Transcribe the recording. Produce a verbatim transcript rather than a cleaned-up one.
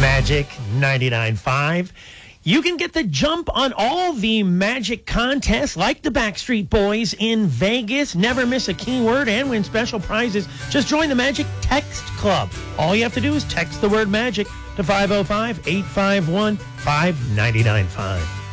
Magic ninety-nine point five. You can get the jump on all the Magic contests like the Backstreet Boys in Vegas. Never miss a keyword and win special prizes. Just join the Magic Text Club. All you have to do is text the word Magic to five oh five, eight five one, five nine nine five.